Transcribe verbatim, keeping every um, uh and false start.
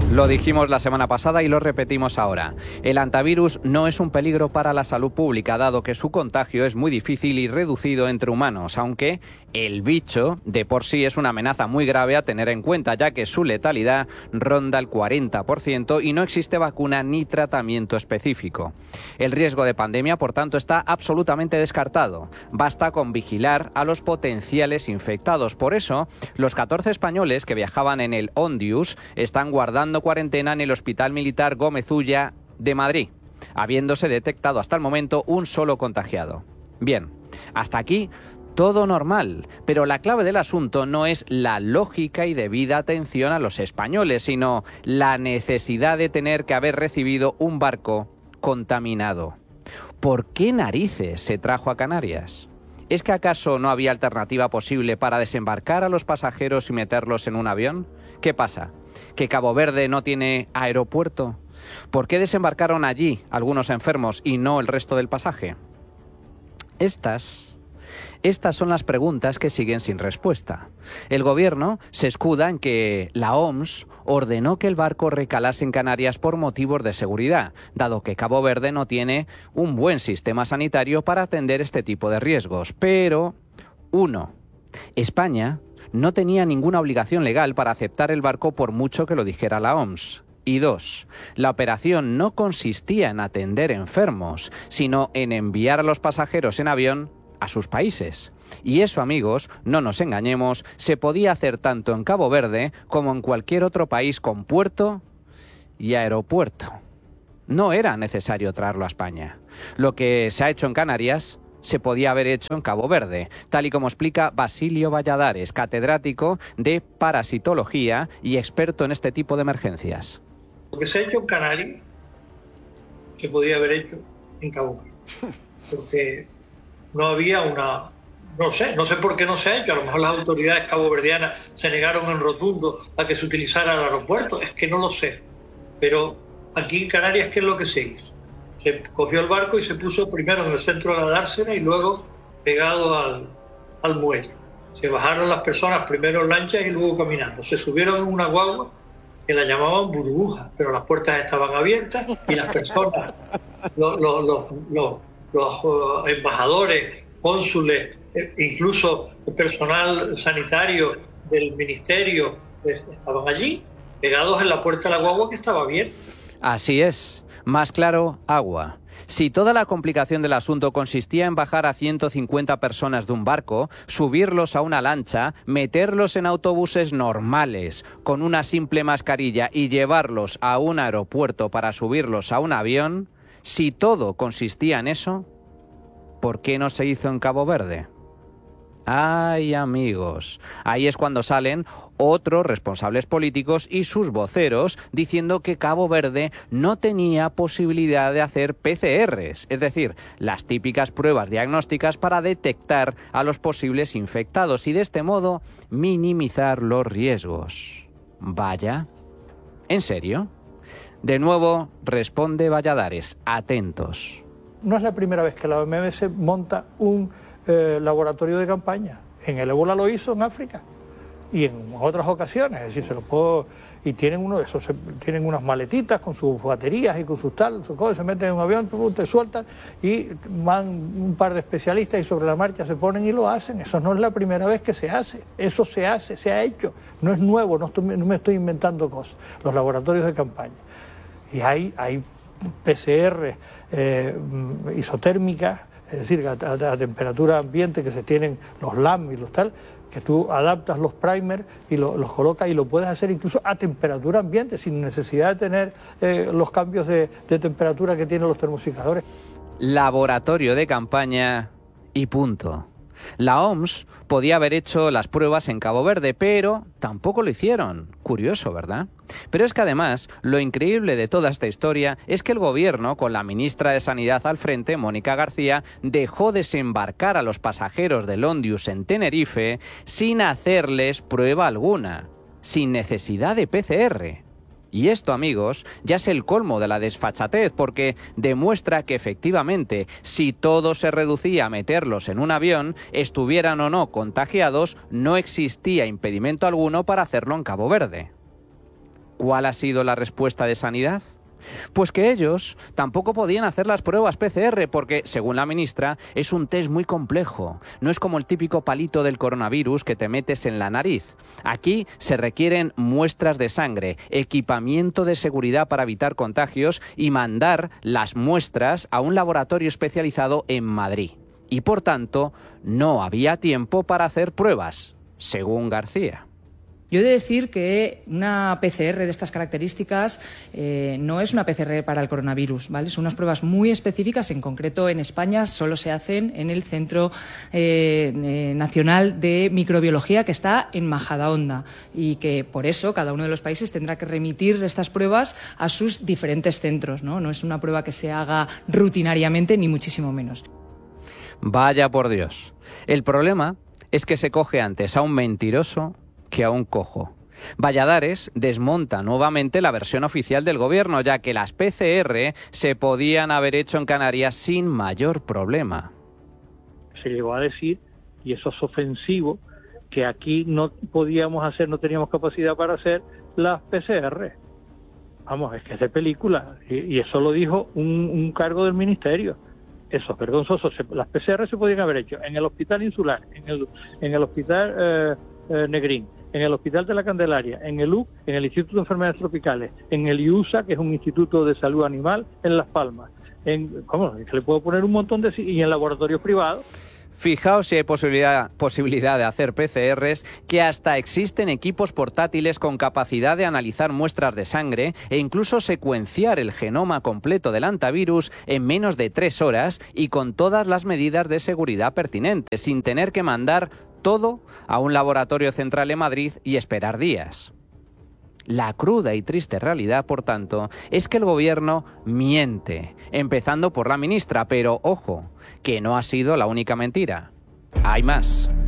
Lo dijimos la semana pasada y lo repetimos ahora. El hantavirus no es un peligro para la salud pública, dado que su contagio es muy difícil y reducido entre humanos, aunque el bicho de por sí es una amenaza muy grave a tener en cuenta, ya que su letalidad ronda el cuarenta por ciento y no existe vacuna ni tratamiento específico. El riesgo de pandemia, por tanto, está absolutamente descartado. Basta con vigilar a los potenciales infectados. Por eso, los catorce españoles que viajaban en el Ondius están guardando cuarentena en el Hospital Militar Gómez Ulla de Madrid, habiéndose detectado hasta el momento un solo contagiado. Bien, hasta aquí todo normal, pero la clave del asunto no es la lógica y debida atención a los españoles, sino la necesidad de tener que haber recibido un barco contaminado. ¿Por qué narices se trajo a Canarias? ¿Es que acaso no había alternativa posible para desembarcar a los pasajeros y meterlos en un avión? ¿Qué pasa? ¿Que Cabo Verde no tiene aeropuerto? ¿Por qué desembarcaron allí algunos enfermos y no el resto del pasaje? Estas... Estas son las preguntas que siguen sin respuesta. El gobierno se escuda en que la O M S ordenó que el barco recalase en Canarias por motivos de seguridad, dado que Cabo Verde no tiene un buen sistema sanitario para atender este tipo de riesgos. Pero, uno, España no tenía ninguna obligación legal para aceptar el barco por mucho que lo dijera la O M S. Y dos, la operación no consistía en atender enfermos, sino en enviar a los pasajeros en avión a sus países. Y eso, amigos, no nos engañemos, se podía hacer tanto en Cabo Verde como en cualquier otro país con puerto y aeropuerto. No era necesario traerlo a España. Lo que se ha hecho en Canarias se podía haber hecho en Cabo Verde, tal y como explica Basilio Valladares, catedrático de parasitología y experto en este tipo de emergencias. Lo que se ha hecho en Canarias se podía haber hecho en Cabo Verde, porque no había una, no sé, no sé por qué no se ha hecho, a lo mejor las autoridades caboverdianas se negaron en rotundo a que se utilizara el aeropuerto, es que no lo sé, pero aquí en Canarias, ¿qué es lo que se hizo? Se cogió el barco y se puso primero en el centro de la dársena y luego pegado al, al muelle. Se bajaron las personas primero en lanchas y luego caminando, se subieron en una guagua que la llamaban burbuja, pero las puertas estaban abiertas y las personas, los, los, los, los los uh, embajadores, cónsules, eh, incluso el personal sanitario del ministerio eh, estaban allí, pegados en la puerta de la guagua que estaba abierta. Así es. Más claro, agua. Si toda la complicación del asunto consistía en bajar a ciento cincuenta personas de un barco, subirlos a una lancha, meterlos en autobuses normales, con una simple mascarilla y llevarlos a un aeropuerto para subirlos a un avión, si todo consistía en eso, ¿por qué no se hizo en Cabo Verde? Ay, amigos, ahí es cuando salen otros responsables políticos y sus voceros diciendo que Cabo Verde no tenía posibilidad de hacer P C Rs, es decir, las típicas pruebas diagnósticas para detectar a los posibles infectados y de este modo minimizar los riesgos. Vaya, ¿en serio? De nuevo, responde Valladares, atentos. No es la primera vez que la O M S monta un eh, laboratorio de campaña. En el ébola lo hizo en África y en otras ocasiones, es decir, se lo puedo... Y tienen uno de esos, se, tienen unas maletitas con sus baterías y con sus tal, sus cosas, se meten en un avión, te sueltan y van un par de especialistas y sobre la marcha se ponen y lo hacen. Eso no es la primera vez que se hace, eso se hace, se ha hecho, no es nuevo, no, estoy, no me estoy inventando cosas, los laboratorios de campaña. Y hay, hay P C R eh, isotérmicas, es decir, a, a, a temperatura ambiente que se tienen los L A M y los tal, que tú adaptas los primers y lo, los colocas y lo puedes hacer incluso a temperatura ambiente, sin necesidad de tener eh, los cambios de, de temperatura que tienen los termocicladores. Laboratorio de campaña y punto. La O M S podía haber hecho las pruebas en Cabo Verde, pero tampoco lo hicieron. Curioso, ¿verdad? Pero es que además, lo increíble de toda esta historia es que el gobierno, con la ministra de Sanidad al frente, Mónica García, dejó desembarcar a los pasajeros del Ondius en Tenerife sin hacerles prueba alguna, sin necesidad de P C R. Y esto, amigos, ya es el colmo de la desfachatez, porque demuestra que efectivamente, si todo se reducía a meterlos en un avión, estuvieran o no contagiados, no existía impedimento alguno para hacerlo en Cabo Verde. ¿Cuál ha sido la respuesta de Sanidad? Pues que ellos tampoco podían hacer las pruebas P C R porque, según la ministra, es un test muy complejo. No es como el típico palito del coronavirus que te metes en la nariz. Aquí se requieren muestras de sangre, equipamiento de seguridad para evitar contagios y mandar las muestras a un laboratorio especializado en Madrid. Y por tanto, no había tiempo para hacer pruebas, según García. Yo he de decir que una P C R de estas características eh, no es una P C R para el coronavirus, ¿vale? Son unas pruebas muy específicas, en concreto en España solo se hacen en el Centro eh, eh, Nacional de Microbiología que está en Majadahonda y que por eso cada uno de los países tendrá que remitir estas pruebas a sus diferentes centros, ¿no? No es una prueba que se haga rutinariamente ni muchísimo menos. Vaya por Dios. El problema es que se coge antes a un mentiroso que a un cojo. Valladares desmonta nuevamente la versión oficial del gobierno, ya que las P C R se podían haber hecho en Canarias sin mayor problema. Se llegó a decir, y eso es ofensivo, que aquí no podíamos hacer, no teníamos capacidad para hacer las P C R. Vamos, es que es de película, y, y eso lo dijo un, un cargo del ministerio. Eso es vergonzoso. Se, las P C R se podían haber hecho en el Hospital Insular, en el, en el Hospital eh, eh, Negrín, en el Hospital de la Candelaria, en el U C, en el Instituto de Enfermedades Tropicales, en el I U S A, que es un Instituto de Salud Animal, en Las Palmas. En, ¿cómo? Se le puedo poner un montón de... y en laboratorios privados. Fijaos si hay posibilidad, posibilidad de hacer P C Rs, que hasta existen equipos portátiles con capacidad de analizar muestras de sangre e incluso secuenciar el genoma completo del hantavirus en menos de tres horas y con todas las medidas de seguridad pertinentes, sin tener que mandar todo a un laboratorio central en Madrid y esperar días. La cruda y triste realidad, por tanto, es que el gobierno miente, empezando por la ministra, pero ojo, que no ha sido la única mentira. Hay más.